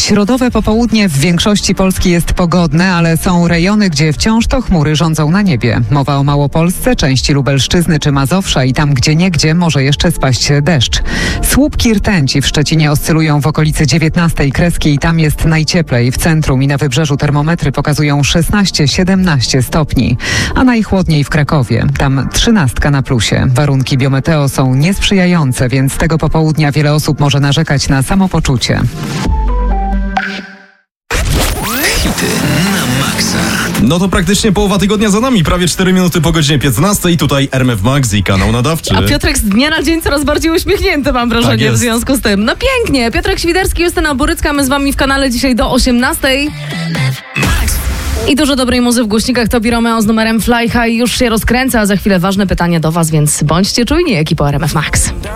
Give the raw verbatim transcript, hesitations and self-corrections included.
Środowe popołudnie w większości Polski jest pogodne, ale są rejony, gdzie wciąż to chmury rządzą na niebie. Mowa o Małopolsce, części Lubelszczyzny czy Mazowsza i tam gdzieniegdzie może jeszcze spaść deszcz. Słupki rtęci w Szczecinie oscylują w okolicy dziewiętnastej kreski i tam jest najcieplej. W centrum i na wybrzeżu termometry pokazują szesnaście siedemnaście stopni, a najchłodniej w Krakowie. Tam trzynastka na plusie. Warunki biometeo są niesprzyjające, więc tego popołudnia wiele osób może narzekać na samopoczucie. Hity na maksa. No to praktycznie połowa tygodnia za nami, prawie cztery minuty po godzinie piętnastej. Tutaj R M F Max i kanał nadawczy. A Piotrek z dnia na dzień coraz bardziej uśmiechnięty, mam wrażenie, Tak w związku z tym. No pięknie. Piotrek Świderski, Justyna Borycka, my z wami w kanale dzisiaj do osiemnastej. I dużo dobrej muzy w głośnikach. Tobi Romeo z numerem Fly High już się rozkręca, a za chwilę ważne pytanie do was, więc bądźcie czujni, ekipo R M F Max.